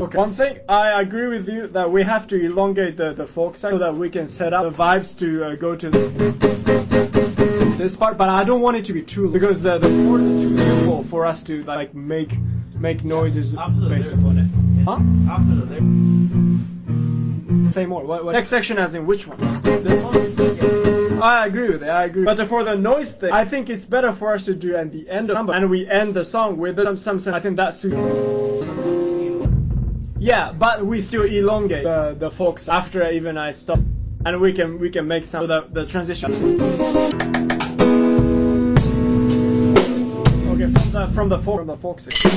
Okay. One thing, I agree with you that we have to elongate the folk section so that we can set up the vibes to go to this part, but I don't want it to be too long because the chords are too simple for us to like make noises based upon it. Huh? After the lyrics. Say more. What? Next section as in which one? This one? Yes. I agree with it. I agree. But for the noise thing, I think it's better for us to do at the end of the song, and we end the song with some. I think that's. Yeah, but we still elongate the folks after even I stop, and we can make some the transition. Okay, from the folk section.